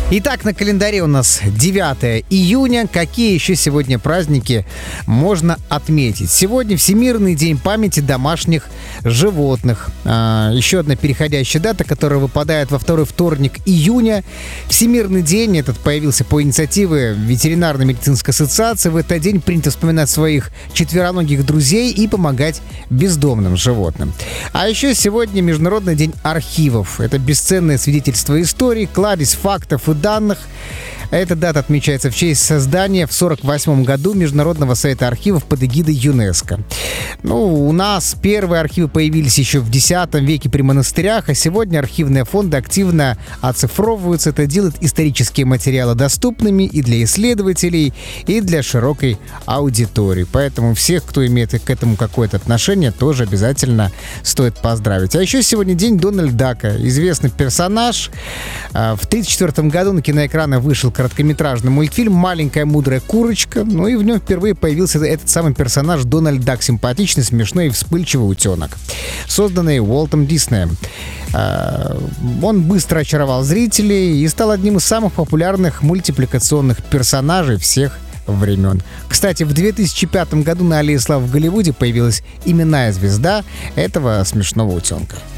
Итак, на календаре у нас 9 июня. Какие еще сегодня праздники можно отметить? Сегодня Всемирный день памяти домашних животных. Еще одна переходящая дата, которая выпадает во второй вторник июня. Всемирный день этот появился по инициативе ветеринарно-медицинской ассоциации. В этот день принято вспоминать своих четвероногих друзей и помогать бездомным животным. А еще сегодня Международный день архивов. Это бесценное свидетельство истории, кладезь фактов и данных. Эта дата отмечается в честь создания в 1948 году Международного совета архивов под эгидой ЮНЕСКО. У нас первые архивы появились еще в X веке при монастырях, а сегодня архивные фонды активно оцифровываются. Это делает исторические материалы доступными и для исследователей, и для широкой аудитории. Поэтому всех, кто имеет к этому какое-то отношение, тоже обязательно стоит поздравить. А еще сегодня день Дональда Дака, известный персонаж. В 1934 году на киноэкранах вышел короткометражный мультфильм «Маленькая мудрая курочка». И в нем впервые появился этот самый персонаж Дональд Дак, симпатичный, смешной и вспыльчивый утенок, созданный Уолтом Диснеем. Он быстро очаровал зрителей и стал одним из самых популярных мультипликационных персонажей всех времен. Кстати, в 2005 году на Аллее славы в Голливуде появилась именная звезда этого смешного утенка.